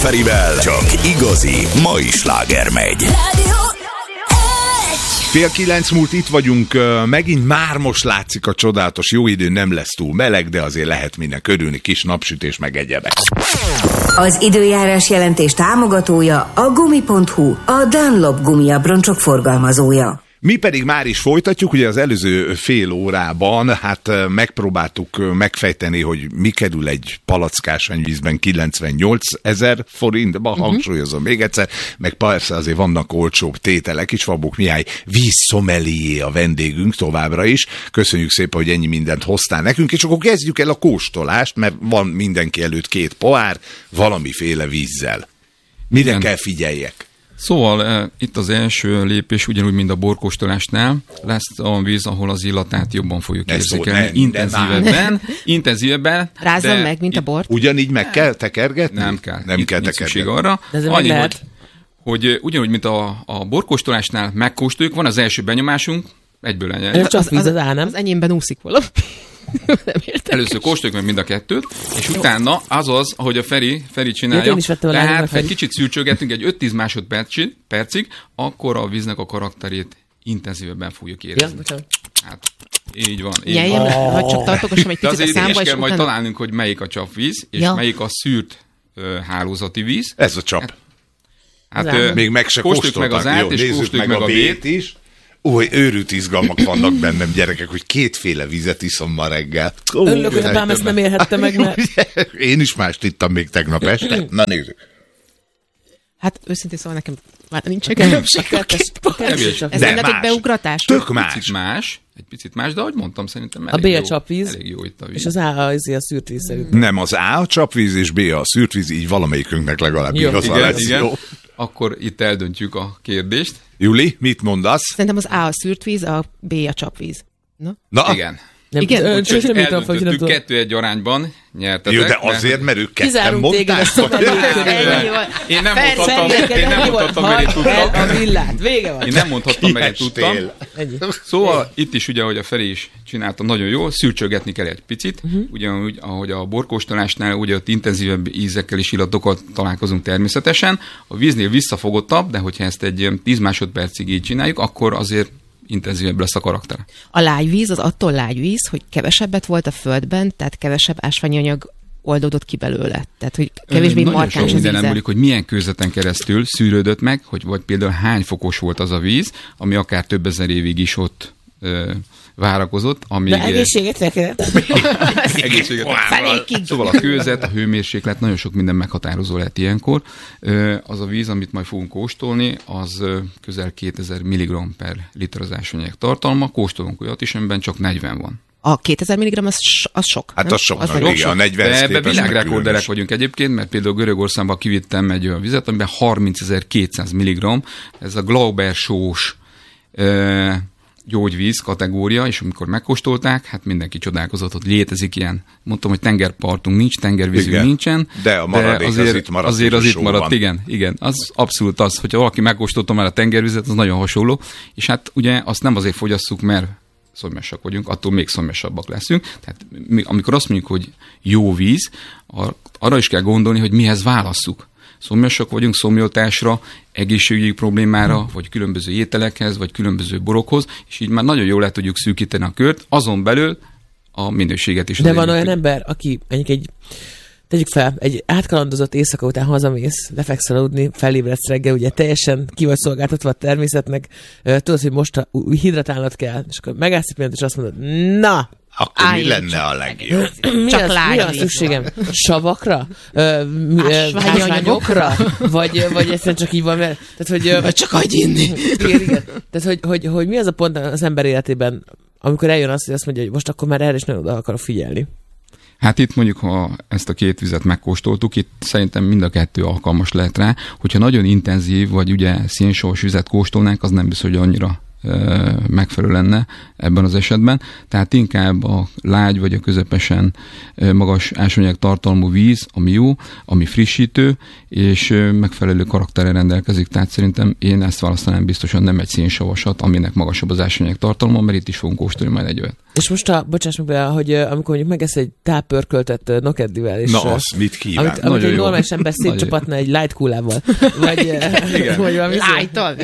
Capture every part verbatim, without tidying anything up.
Ferivel csak igazi mai sláger megy. Fél kilenc múlt itt vagyunk, megint már most látszik a csodálatos jó idő, nem lesz túl meleg, de azért lehet minden körülni, kis napsütés meg egyebek. Az időjárás jelentés támogatója a gumi pont hu, a Dunlop gumiabroncsok forgalmazója. Mi pedig már is folytatjuk, ugye az előző fél órában hát megpróbáltuk megfejteni, hogy mi kerül egy palackásanyvízben kilencvennyolc ezer forintba, uh-huh. hangsúlyozom még egyszer, meg persze azért vannak olcsóbb tételek is, Fabuk Mihály vízszomelié a vendégünk továbbra is. Köszönjük szépen, hogy ennyi mindent hoztál nekünk, és akkor kezdjük el a kóstolást, mert van mindenki előtt két pohár, valamiféle vízzel. Mire Igen. kell figyeljek? Szóval e, itt az első lépés, ugyanúgy, mint a borkóstolásnál, lesz a víz, ahol az illatát jobban fogjuk érzékelni. Intenzívebben. Intenzívebben. Rázzon meg, mint a bort. Ugyanígy meg kell tekergetni? Nem kell. Nem itt kell tekergetni. Arra. Annyi, hogy, hogy ugyanúgy, mint a, a borkóstolásnál megkóstoljuk, van az első benyomásunk, egyből ennyi. Az, az, az, az enyémben úszik valami. Először kóstoljuk meg mind a kettőt, és utána az az, ahogy a Feri, Feri csinálja, tehát egy kicsit szürcsögetünk egy öt-tíz másodpercig, percig, akkor a víznek a karakterét intenzívebben fogjuk érezni. Ja, hát, így van. Így Jeljem, van. hogy csak tartogassam egy picit a számba, és kell utána... majd találnunk, hogy melyik a csapvíz, és ja. melyik a szűrt uh, hálózati víz. Ez a csap. Hát, hát még meg se kóstoljuk meg az át, és kóstoljuk meg a bét is. Új, őrült izgalmak vannak bennem, gyerekek, hogy kétféle vizet iszom ma reggel. Örülök, hogy apám ezt nem érhette meg, mert... Én is mást ittam még tegnap este. Na nézzük. Hát őszintén szóval nekem már nincs különbség. Ez nem egy beugratás? Tök más. Picit más. Egy picit más, de ahogy mondtam, szerintem elég, a B jó, a csapvíz, elég jó itt a víz. És az A az a szűrt víz szerint. Nem, az A a csapvíz, és B a szűrt víz, így valamelyikünknek legalább igaza igen, lesz. Igen. Jó. Akkor itt eldöntjük a kérdést. Juli, mit mondasz? Szerintem az A a szűrt víz, a B a csapvíz. Na? Na? Igen. Nem, igen, úgy, hogy eldöntöttük kettő egy arányban, nyertetek. Jó, de azért, mert ők ketten mondták. Én nem mondhattam, én nem mondhattam, mert én tudtam. A villát, vége van. Én nem mondhattam, mert én tudtam. Szóval itt is ugye, ahogy a Feri is csinálta, nagyon jó, szürcsögetni kell egy picit. Ugyanúgy, ahogy a borkóstolásnál, ugye ott intenzívebb ízekkel és illatokkal találkozunk természetesen. A víznél visszafogottabb, de hogyha ezt egy tíz másodpercig így csináljuk, akkor azért intenzívebb lesz a karakter. A lágyvíz az attól lágyvíz, hogy kevesebbet volt a földben, tehát kevesebb ásványi anyag oldódott ki belőle. Tehát, hogy kevésbé markáns az íze. Nagyon hogy milyen kőzeten keresztül szűrődött meg, hogy vagy például hány fokos volt az a víz, ami akár több ezer évig is ott ö, várakozott. Amíg, de egészséget neked. Egészséget. Szóval a kőzet, a hőmérséklet, nagyon sok minden meghatározó lehet ilyenkor. Az a víz, amit majd fogunk kóstolni, az közel kétezer milligramm per liter az ásványanyag tartalma. Kóstolunk olyat is, amiben csak negyven van. A kétezer milligramm az, az sok. Hát az sok, az sok, sok. A negyven de ebben világrekorderek vagyunk egyébként, mert például Görögországban kivittem egy olyan vizet, amiben harmincezer-kétszáz milligramm, ez a Glauber sós gyógyvíz kategória, és amikor megkóstolták, hát mindenki csodálkozott, hogy létezik ilyen. Mondtam, hogy tengerpartunk nincs, tengervízünk igen, nincsen. De a maradék de azért, az itt maradt. Azért az itt maradt, igen, igen. Az abszolút az, hogyha valaki megkóstolta már a tengervizet, az nagyon hasonló. És hát ugye azt nem azért fogyasszuk, mert szomjasak vagyunk, attól még szomjasabbak leszünk. Tehát amikor azt mondjuk, hogy jó víz, arra is kell gondolni, hogy mihez válasszuk. Szomjasak vagyunk szomjoltásra, egészségügyi problémára, vagy különböző ételekhez, vagy különböző borokhoz, és így már nagyon jól le tudjuk szűkíteni a kört, azon belül a minőséget is. De van olyan ember, aki egy, tegyük fel, egy átkalandozott éjszaka után hazamész, lefekszel aludni, felébredsz reggel, ugye teljesen ki vagy szolgáltatva a természetnek, tudod, hogy most hidratálnod kell, és akkor megállsz egy pillanat, és azt mondod, na, akkor Állj, mi lenne a legjobb? Mi csak az, mi az szükségem? Savakra? Ásványi anyagokra? Vagy, vagy egyszerűen csak így van, mert... Tehát, hogy, vagy csak hagyj inni. Igen, igen. Tehát, hogy, hogy, hogy mi az a pont az ember életében, amikor eljön az, hogy azt mondja, hogy most akkor már erre is nagyon oda akarok figyelni. Hát itt mondjuk, ha ezt a két vizet megkóstoltuk, itt szerintem mind a kettő alkalmas lehet rá. Hogyha nagyon intenzív, vagy ugye szénsavas vizet kóstolnánk, az nem biztos, hogy annyira megfelelő lenne ebben az esetben. Tehát inkább a lágy vagy a közepesen magas ásványanyag tartalmú víz, ami jó, ami frissítő, és megfelelő karakterrel rendelkezik. Tehát szerintem én ezt választanám biztosan, nem egy szénsavasat, aminek magasabb az ásványanyag tartalma, mert itt is fogunk kóstolni majd egy olyat. És most, a, bocsáss meg be, hogy amikor mondjuk megesz egy táppörköltet Nokeddivel, és... Na, azt mit kíván? Amit, amit egy normális ember szétcsapatna egy light coolával. Vagy, vagy valami... Light-tal?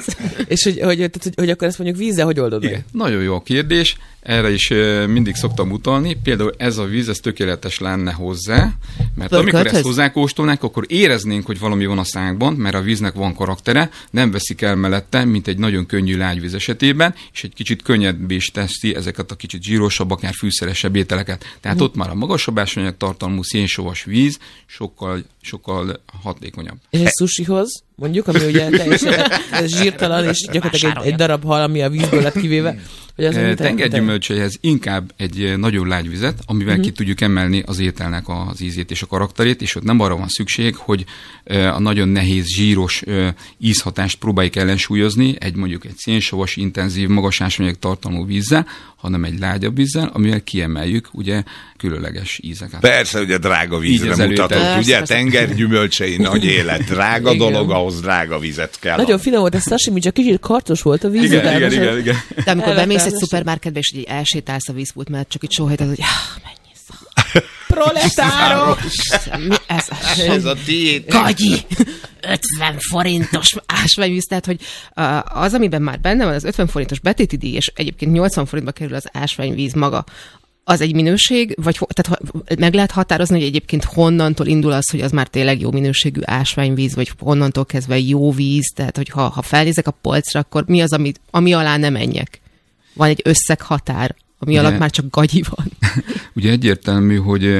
És hogy, hogy, hogy, hogy, hogy akkor ezt mondjuk vízzel hogy oldod meg? Nagyon jó a kérdés, erre is mindig szoktam utalni. Például ez a víz, ez tökéletes lenne hozzá, mert Pörkölthöz? Amikor ezt hozzákóstolnánk, akkor éreznénk, hogy valami van a szánkban, mert a víznek van karaktere, nem veszik el mellette, mint egy nagyon könnyű lágyvíz esetében, és egy kicsit könnyebbé is teszi ezeket a kicsit zsírosabb, akár fűszeresebb ételeket. Tehát hmm. ott már a magasabb ásványanyag tartalmú szénsavas víz sokkal, sokkal hatékonyabb. És egy sushihoz, mondjuk, ami ugye teljesen zsírtalan, és gyakorlatilag egy, egy darab hal, ami a vízből lett kivéve. Tengergyümölcseihez inkább egy nagyon lágy vizet, amivel uh-huh. ki tudjuk emelni az ételnek az ízét és a karakterét, és ott nem arra van szükség, hogy a nagyon nehéz, zsíros ízhatást próbáljuk ellensúlyozni, egy mondjuk egy szénsavas, intenzív, magas ásványanyag tartalmú vízzel, hanem egy lágyabb vízzel, amivel kiemeljük ugye különleges ízeket. Persze, ugye drága vízre mutatott, ugye tengergyümölcsei nagy élet, drága igen. dolog, ahhoz drága vizet kell. Nagyon finom volt, ez sashimi, csak kicsit kartos volt a víz. Igen, igen, igen, igen. De amikor bemész egy szupermarketbe, és így elsétálsz a vízpult mellett, csak itt sóhajtad, hogy mennyi szar. Proletárok! Mi ez? Ez a tiéd. Gagyi! ötven forintos ásványvíz, tehát hogy az, amiben már benne van, az ötven forintos betéti díj, és egyébként nyolcvan forintba kerül az ásványvíz maga, az egy minőség, vagy tehát meg lehet határozni, hogy egyébként honnantól indul az, hogy az már tényleg jó minőségű ásványvíz, vagy honnantól kezdve jó víz, tehát hogy ha, ha felnézek a polcra, akkor mi az, ami, ami alá nem menjek? Van egy összeghatár, ami ugye, alatt már csak gagyi van. Ugye egyértelmű, hogy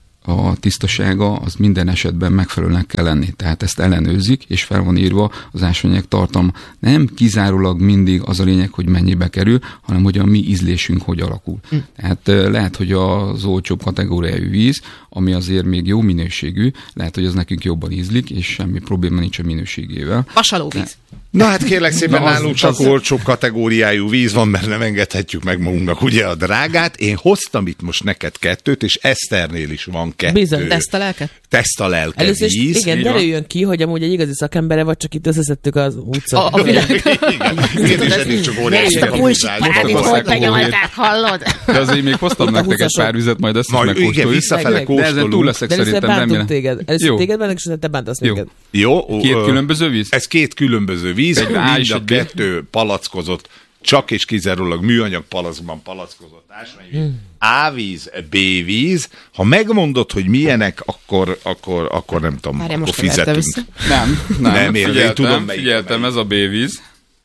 a tisztasága az minden esetben megfelelőnek kell lenni. Tehát ezt ellenőrzik, és fel van írva az ásványanyag tartalma. Nem kizárólag mindig az a lényeg, hogy mennyibe kerül, hanem hogy a mi ízlésünk hogy alakul. Mm. Tehát lehet, hogy az olcsóbb kategóriájú víz, ami azért még jó minőségű, lehet, hogy az nekünk jobban ízlik, és semmi probléma nincs a minőségével. Vasalóvíz. Na hát kérlek szépen, Na, nálunk csak olcsó kategóriájú víz van, mert nem engedhetjük meg magunknak ugye a drágát. Én hoztam itt most neked kettőt, és Eszternél is van kettő. Bizony. Tesztalelke? Tesztalelke Először víz. Is, igen, derüljön ki, hogy amúgy egy igazi szakembere vagy, csak itt összeszedtük az utca. A, a világ. Igen, és ennél csak óriási. Ezt a bullshit-párát, hogy benyolták, hallod? De azért még hoztam nektek egy pár vizet, majd ezt is megkóstoljuk. Igen, visszafele kóstolunk. De ezen túl leszek szerintem, remélem. Téged. Először téged bántok, és te bántasz minket. Jó. Két különböző víz? Ez két különböző víz. Mind a kettő palackozott, csak és kizárólag műanyag palackban palackozott ásványvíz. Hmm. A-víz, B-víz. Ha megmondod, hogy milyenek, akkor, akkor, akkor nem tudom, Várjál, akkor fizetünk. Nem, nem. nem én figyeltem, tudom, melyik, figyeltem melyik. Ez a B-víz.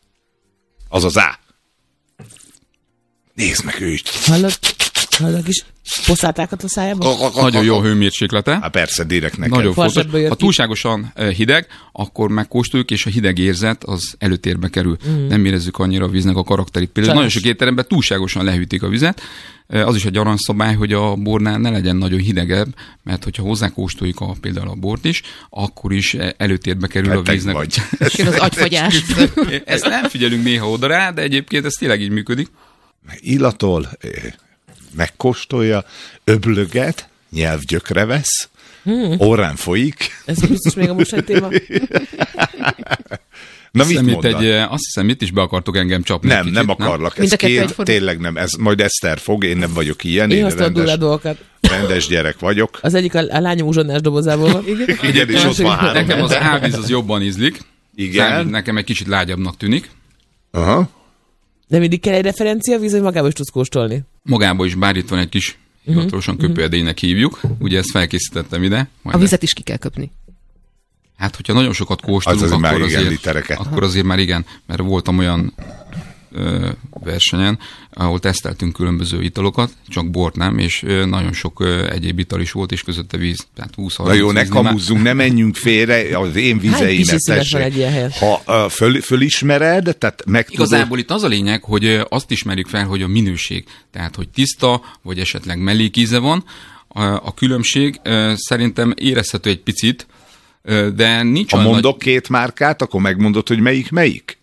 Az az A. Nézd meg őt. Hallod? Hallod is? Poszátákat a szájában? Nagyon jó hőmérséklete. Há, persze, direkt neked. Nagyon fontos. Ha túlságosan hideg, akkor megkóstoljuk, és a hideg érzet az előtérbe kerül. Mm. Nem érezzük annyira a víznek a karakterét. Például nagyon sok étteremben túlságosan lehűtik a vizet. Az is egy aranyszabály, hogy a bornál ne legyen nagyon hidegebb, mert hogyha hozzákóstoljuk a, például a bort is, akkor is előtérbe kerül hát a víznek. Vagy. És az agyfagyás. Ezt nem figyelünk néha oda rá, de egyébként ez tényleg így működik. Illatol, megkóstolja, öblöget, nyelvgyökre vesz, hmm. orrán folyik. Ez biztos még a mostani téma. Na mit itt egy, azt hiszem, itt is be akartok engem csapni. Nem, kicsit, nem akarlak. Nem? Ez két, tényleg nem. Ez majd Eszter fog, én nem vagyok ilyen. Én, én hoztam rendes, a dolgokat. rendes gyerek vagyok. Az egyik a, a lányom uzsonnás dobozából van. Igen, Igen és ott van három. Nekem az A-víz az jobban ízlik. Igen. Nekem egy kicsit lágyabbnak tűnik. Aha. De mindig kell egy referencia víz, hogy magába is tudsz kóstolni. Magába is, bár itt van egy kis hivatalosan uh-huh. köpőedénynek hívjuk. Ugye ezt felkészítettem ide. A vizet is ki kell köpni. Hát, hogyha nagyon sokat kóstolunk, az akkor, azért, akkor azért már igen, mert voltam olyan ö, versenyen, ahol teszteltünk különböző italokat, csak bort nem, és ö, nagyon sok ö, egyéb ital is volt, és közötte víz. Tehát húsz Na jó, ne kamuzzunk, ne menjünk félre, az én vizeimet tessék. Ha uh, föl, fölismered, tehát meg Igazából tudod... itt az a lényeg, hogy ö, azt ismerjük fel, hogy a minőség, tehát hogy tiszta, vagy esetleg mellékíze van. A, a különbség ö, szerintem érezhető egy picit, de nincs ha olyan mondok nagy... két márkát, akkor megmondod, hogy melyik melyik?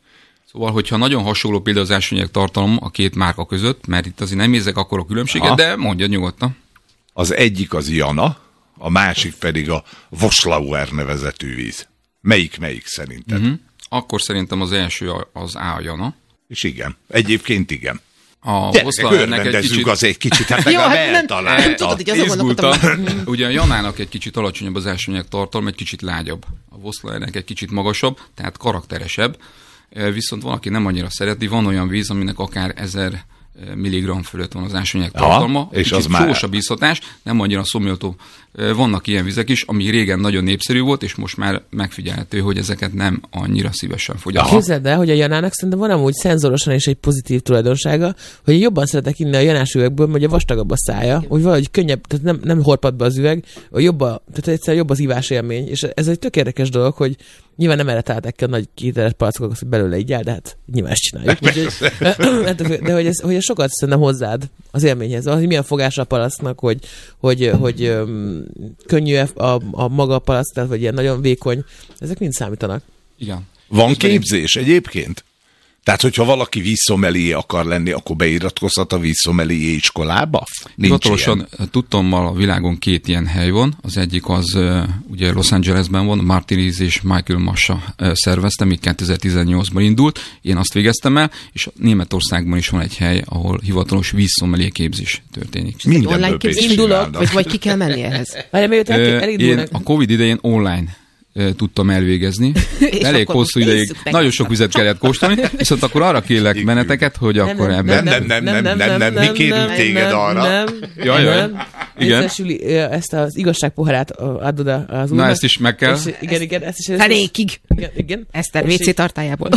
Szóval, hogyha nagyon hasonló például az ásványanyag tartalom a két márka között, mert itt azért nem érzek akkor a különbséget, Aha. de mondja nyugodtan. Az egyik az Jana, a másik pedig a Voslauer nevezetű víz. Melyik melyik szerinted? Uh-huh. Akkor szerintem az első az A a Jana. És igen, egyébként igen. A Voslauernek egy kicsit... az egy kicsit, hát meg Jó, a hát nem, eltalálta. nem tudod, hogy azon gondolkodtam. Ugye a Janának egy kicsit alacsonyabb az ásványanyag tartalom, egy kicsit lágyabb. A Voslauernek egy kicsit magasabb, tehát karakteresebb. Viszont van, aki nem annyira szereti, van olyan víz, aminek akár ezer milligramm fölött van az ásványanyag tartalma, és az már sósabb ízhatás, nem annyira szomjató. Vannak ilyen vizek is, ami régen nagyon népszerű volt, és most már megfigyelhető, hogy ezeket nem annyira szívesen fogyasztják. Képzeld el, hogy a Janának szerintem van amúgy szenzorosan is egy pozitív tulajdonsága, hogy jobban szeretek inni a Janás üvegből, hogy a vastagabb a szája, hogy valahogy könnyebb, tehát nem, nem horpad be az üveg, jobb a, tehát egyszerűen jobb az ívás élmény, és ez egy tök érdekes dolog, hogy nyilván nem erre találták ki a nagy kételes palackokat, hogy belőle így áll, de hát nyilván ezt csináljuk. Úgyhogy, de hogy ez, hogy ez sokat szerintem hozzád az élményhez, hogy milyen fogása a palacknak, hogy, hogy, hogy um, könnyű a, a maga a palack, tehát vagy ilyen nagyon vékony, ezek mind számítanak. Igen. Van képzés egyébként? Tehát, hogyha valaki vízszomelié akar lenni, akkor beiratkozhat a vízszomelié iskolába? Hivatalosan tudtommal a világon két ilyen hely van. Az egyik az uh, ugye Los Angelesben van, Martiniz és Michael Massa uh, szervezte, még kétezer-tizennyolcban indult. Én azt végeztem el, és Németországban is van egy hely, ahol hivatalos vízszomelié képzés történik. Mindenből online képzés indulok, vagy, vagy ki kell menni ehhez? Várj, Én a Covid idején online tudtam elvégezni. Elég hosszú ideig, nagyon sok vizet kellett kóstolni, viszont akkor arra kérlek benneteket, hogy nem, akkor nem, ebben... Nem, nem, nem, nem, nem, nem, mi kérünk téged arra. Nem, jaj, jaj. Igen. Észesüli, ezt az igazság poharát adod az úrnak. Na, ezt is meg kell. És, igen, igen, ezt is. Fenékig. Igen, igen. Eszter vé cé tartályából.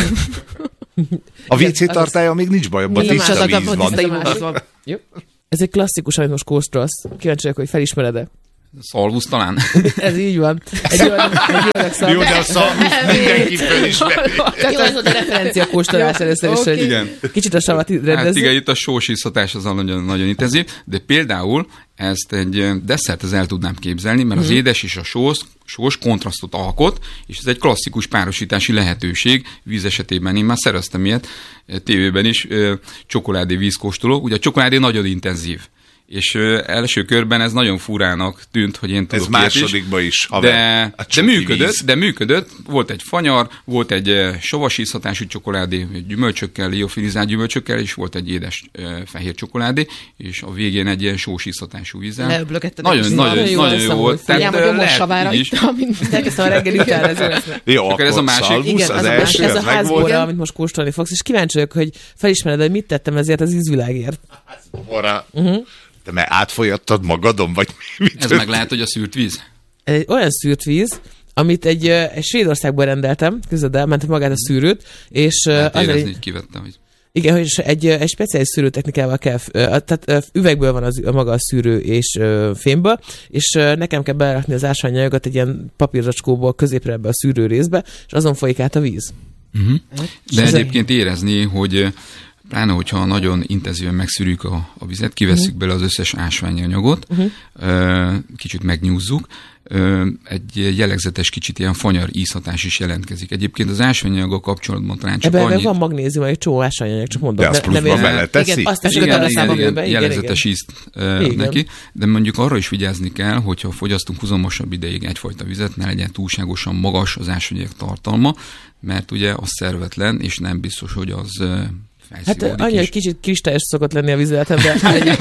A vé cé tartálya még nincs baj, abban tiszta víz van. Jó. Ez egy klasszikus, amit most kóstolsz. Kíváncsi vagyok, hogy felismered-e. Szalvusz talán? Ez így van. Egy olyan, egy olyan Jó, de a szalvusz mindenki felismeri. Jó, ez volt a referencia kóstolás először is, hogy igen. Kicsit a savat rendezni. Hát igen, itt a sós iszhatás az nagyon, nagyon intenzív, de például ezt egy desszerthez el tudnám képzelni, mert az mm. édes és a sós, sós kontrasztot alkot, és ez egy klasszikus párosítási lehetőség. Víz esetében én már szereztem ilyet tévében is, csokoládé vízkóstoló. Ugye a csokoládé nagyon intenzív. És ö, első körben ez nagyon furának tűnt, hogy én tudok ez másodikban is, is de, de működött, de működött. Volt egy fanyar, volt egy uh, savas ízhatású csokoládé, gyümölcsökkel, liofilizált gyümölcsökkel, és volt egy édes uh, fehér csokoládé, és a végén egy ilyen sós ízhatású vízzel. Leöblögetted. Nagyon, nagyon, nagyon, nagyon jó volt. Tehát uh, lehet így is. Elkezdtem a reggel után ez. Jó, akkor ez a másik. Igen, az, az a másik, ez a házbora, amit most kóstolni fogsz, és kíváncsi vagyok, hogy felismered, hogy mit tettem ezért az ízvilágért. Házbora. Te mert átfolyattad magadon, vagy mi? Ez meg lehet, hogy a szűrt víz? Egy olyan szűrt víz, amit egy, egy Svédországból rendeltem, közöd el, mentem magát a szűrőt, és... Lehet érezni, hogy kivettem, hogy... Igen, hogy egy, egy speciális szűrőtechnikával kell, tehát üvegből van az, maga a szűrő és fémből, és nekem kell berakni az ásványanyagot egy ilyen papírzacskóból középre ebbe a szűrő részbe, és azon folyik át a víz. Uh-huh. De egyébként érezni, hogy pláne, hogyha nagyon intenzíven megszűrjük a, a vizet, kivesszük uh-huh. bele az összes ásványi anyagot, uh-huh. kicsit megnyúzzuk, egy jellegzetes kicsit ilyen fanyar ízhatás is jelentkezik. Egyébként az ásványi anyaggal kapcsolatban talán csak ebben annyit... van magnézium, egy csomó ásványi anyag, csak mondom. De azt pluszban beleteszi? Igen, azt is igen, igen, igen, igen, jellegzetes ízt uh, neki, de mondjuk arra is vigyázni kell, hogyha fogyasztunk huzamosabb ideig egyfajta vizet, ne legyen túlságosan magas az ásványanyag tartalma, mert ugye az szervetlen, és nem biztos, hogy az hát annyi, hogy kicsit kristályos szokott lenni a vízületemben.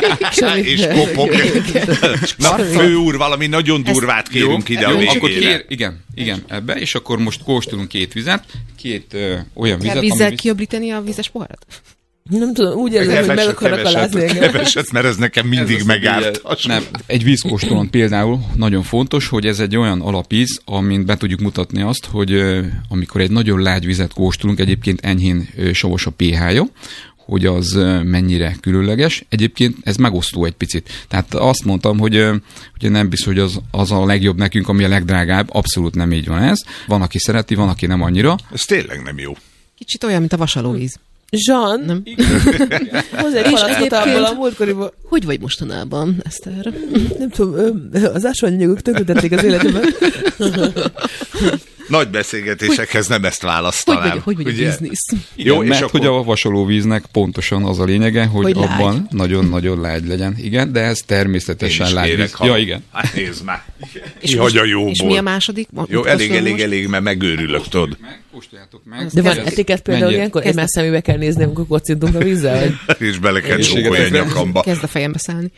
És kopog. Na, főúr, valami nagyon durvát kérünk jó, ide jó, a végére. Akkor kér, igen, igen, ebbe, és akkor most kóstolunk két vizet, két ö, olyan vizet, kell vízzel kiöblíteni a vízes poharat? Nem tudom, úgy érzem, keveset, hogy meg akarnak alázni engem. Keveset, mert ez nekem mindig ez megárt. Nem, egy vízkóstolón például nagyon fontos, hogy ez egy olyan alapíz, amint be tudjuk mutatni azt, hogy ö, amikor egy nagyon lágy vizet kóstolunk, egyébként enyhén ö, savas a pé há-ja, hogy az mennyire különleges. Egyébként ez megosztó egy picit. Tehát azt mondtam, hogy, hogy nem biztos, hogy az, az a legjobb nekünk, ami a legdrágább. Abszolút nem így van ez. Van, aki szereti, van, aki nem annyira. Ez tényleg nem jó. Kicsit olyan, mint a vasalóvíz. Jean, nem. Hozzá egy palackot abból a múltkoriból. Hogy vagy mostanában, Eszter? Nem tudom, az ásványanyagok tönkretették az életemben. nagy beszélgetésekhez nem ezt választanám. Hogy megy, hogy megy a ugye? biznisz? Igen, Jó, és mert akkor- hogy a vasalóvíznek pontosan az a lényege, hogy, Hogy lágy. abban nagyon-nagyon lágy legyen. Igen, de ez Én természetesen is lágy kérek, víz. ha... Ja, igen. Hát nézd már. És, Hogy a és, jóból. és mi a második? Jó, Mit elég, kóstolunk elég, most? elég, mert megőrülök, tudod. Meg, kóstoljátok meg. De van Ez- etiket például mennyire- ilyenkor? Kezd- Egymás szemébe kell nézni, amikor kocintunk a vízzel? Vagy? És bele kell Egészséget csókolni a ezzel- nyakamba. Kezd a fejembe szállni.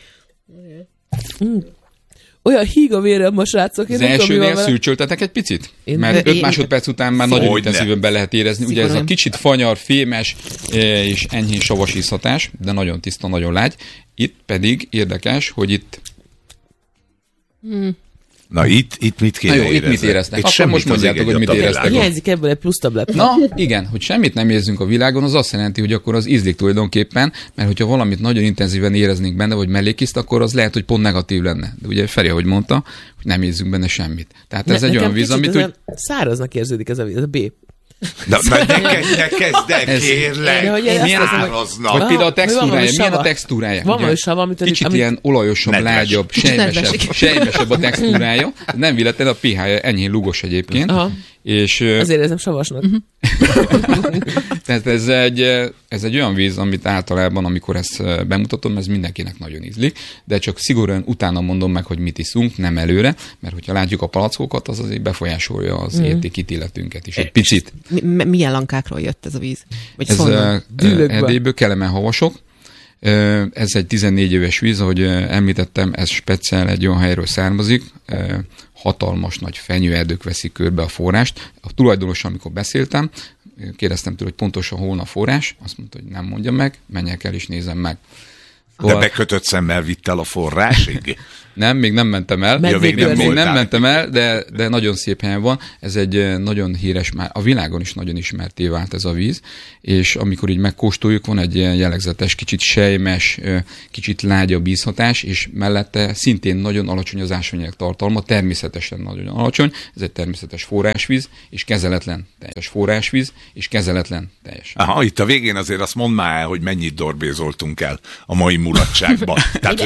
Olyan híg a vérem ma, srácok. Én Az nem tudom, mi van elsőnél vele. szűrcsöltetek egy picit? Én- Mert de öt én- másodperc után már nagyon Hogyne. intenzíven be lehet érezni. Ugye ez a Szigorúan. kicsit fanyar, fémes eh, és enyhén savas ízhatás, de nagyon tiszta, nagyon lágy. Itt pedig érdekes, hogy itt Na itt, itt mit kéne Na jó, itt érezni? mit éreztek? Itt Akkor semmit most az mondjátok, ég hogy mit egyet a éreztek. világon. Hiányzik ebből egy plusz tabletta. Na, igen, hogy semmit nem érzünk a világon, az azt jelenti, hogy akkor az ízlik tulajdonképpen, mert hogyha valamit nagyon intenzíven éreznénk benne, vagy mellékiszt, akkor az lehet, hogy pont negatív lenne. De ugye Feri, ahogy mondta, hogy nem érzünk benne semmit. Tehát ez Ne- egy nekem olyan víz, kicsit amit ez úgy... olyan száraznak érződik ez a víz, ez a B. De, de ne, kezd, ne kezd el, Ez- kérlek. De hogy ez- Milyen azt az- hiszem, Árazna. Vagy Ah, például a hogy van textúrája, valami milyen a sava? textúrája? Van Ugye valami sava, amit- Kicsit amit- ilyen olajosabb, Nedves. lágyabb, Kicsit sejmesebb, nedves. sejmesebb a textúrája. Nem véletlen, a pH-ja enyhén lugos egyébként. Aha. És ö, Azért érzem savasnak. tehát ez egy, ez egy olyan víz, amit általában, amikor ezt bemutatom, ez mindenkinek nagyon ízlik, de csak szigorúan utána mondom meg, hogy mit iszunk, nem előre, mert hogyha látjuk a palackokat, az azért befolyásolja az mm. értékítéletünket is egy picit. Mi, mi- milyen lankákról jött ez a víz? Vagy Ez honnan? uh, Dűlőkből. Erdélyből, Kelemen havasok. Ö, Ez egy tizennégy éves víz, ahogy ö, említettem, ez speciál egy olyan helyről származik, ö, hatalmas nagy fenyőerdők veszik körbe a forrást. A tulajdonossal, amikor beszéltem, kérdeztem tőle, hogy pontosan hol a forrás, azt mondta, hogy nem mondja meg, menjek el és nézem meg. De Szóval- bekötött szemmel vitt el a forrásig? Nem, még nem mentem el. Medvék még, nem, még voltál. nem mentem el, de, de nagyon szép helyen van. Ez egy eh, nagyon híres, már a világon is nagyon ismerté vált ez a víz, és amikor így megkóstoljuk, van egy ilyen jellegzetes, kicsit sejmes, eh, kicsit lágyabb ízhatás, és mellette szintén nagyon alacsony az ásványanyag tartalma, természetesen nagyon alacsony. Ez egy természetes forrásvíz, és kezeletlen teljes forrásvíz, és kezeletlen teljes. Aha, itt a végén azért azt mondd már el, hogy mennyit dorbézoltunk el a mai mulatságban. Tehát